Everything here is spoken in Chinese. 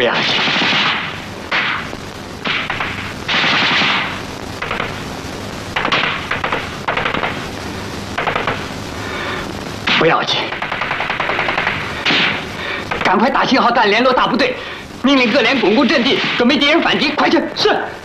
不要紧，不要紧，赶快打信号弹联络大部队，命令各连巩固阵地，准备敌人反击，快去！是。